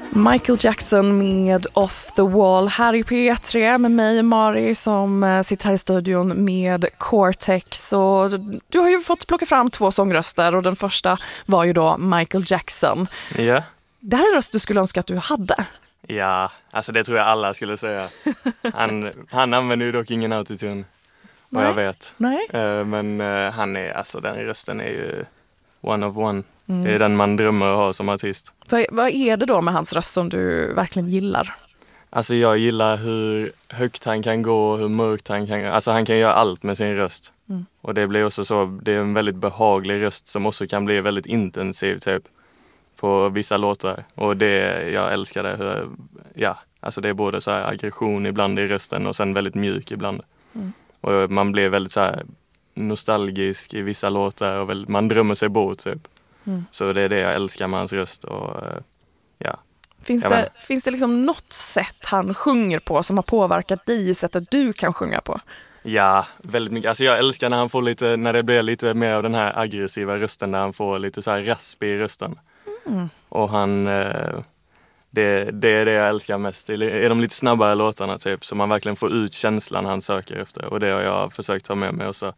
Michael Jackson med Off the Wall här i P3 med mig, Mari, som sitter här i studion med Cortex. Och du har ju fått plocka fram 2 sångröster och den första var ju då Michael Jackson. Ja. Det här är en röst du skulle önska att du hade. Ja, alltså det tror jag alla skulle säga. Han använder ju dock ingen autotune, vad jag vet. Nej. Men han är, alltså den rösten är ju one of one. Det är den man drömmer att ha som artist. Vad är det då med hans röst som du verkligen gillar? Alltså jag gillar hur högt han kan gå, hur mörkt han kan. Alltså han kan göra allt med sin röst. Och det blir också så, det är en väldigt behaglig röst som också kan bli väldigt intensiv typ på vissa låtar. Och det, jag älskar det. Alltså det är både så här aggression ibland i rösten och sen väldigt mjuk ibland. Och man blir väldigt så här nostalgisk i vissa låtar och man drömmer sig bort typ. Så det är det jag älskar med hans röst och ja. Finns det liksom något sätt han sjunger på som har påverkat dig i sättet du kan sjunga på? Ja, väldigt mycket. Alltså jag älskar när det blir lite mer av den här aggressiva rösten, där han får lite så här rasp i rösten. Och han det är det jag älskar mest. Är de lite snabbare låtarna typ, så man verkligen får ut känslan han söker efter, och det har jag försökt ta med mig också.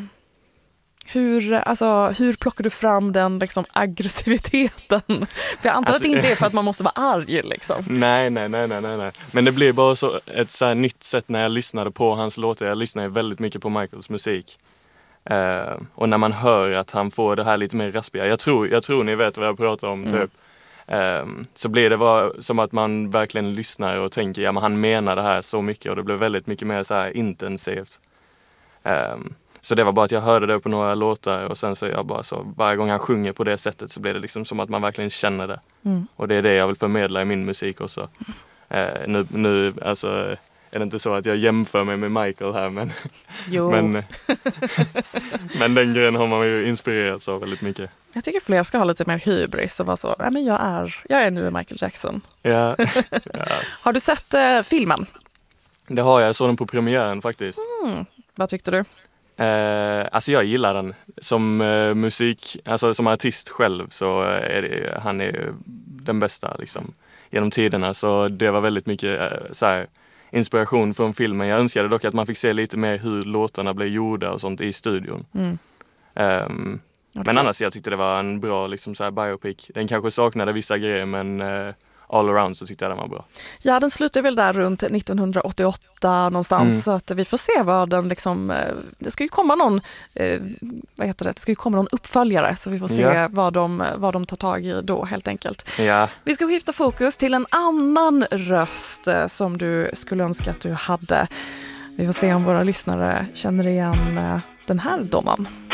Hur plockar du fram den liksom aggressiviteten? För jag antar att det inte är för att man måste vara arg liksom. Nej. Men det blir bara så ett så här nytt sätt när jag lyssnade på hans låtar. Jag lyssnar ju väldigt mycket på Michaels musik. Och när man hör att han får det här lite mer raspiga. Jag tror ni vet vad jag pratar om typ. Så blir det bara som att man verkligen lyssnar och tänker, ja men han menar det här så mycket, och det blir väldigt mycket mer så här intensivt. Så det var bara att jag hörde det på några låtar, och sen så är jag bara så, varje gång han sjunger på det sättet så blir det liksom som att man verkligen känner det. Och det är det jag vill förmedla i min musik också. Nu alltså är det inte så att jag jämför mig med Michael här, men men den grejen har man ju inspirerats av väldigt mycket. Jag tycker fler ska ha lite mer hybris och vara så, nej men jag är nu Michael Jackson. Ja. Har du sett filmen? Det har jag såg den på premiären faktiskt. Vad tyckte du? Alltså jag gillar den som musik, alltså som artist själv, så han är den bästa liksom genom tiderna, så det var väldigt mycket så här inspiration från filmen. Jag önskade dock att man fick se lite mer hur låtarna blev gjorda och sånt i studion. Men annars jag tyckte det var en bra liksom så här biopic. Den kanske saknade vissa grejer, men all around så tyckte jag den var bra. Ja, den slutar väl där runt 1988 någonstans, så att vi får se vad den liksom, det ska ju komma någon det ska ju komma någon uppföljare, så vi får se vad de tar tag i då helt enkelt. Ja. Vi ska skifta fokus till en annan röst som du skulle önska att du hade. Vi får se om våra lyssnare känner igen den här donnan.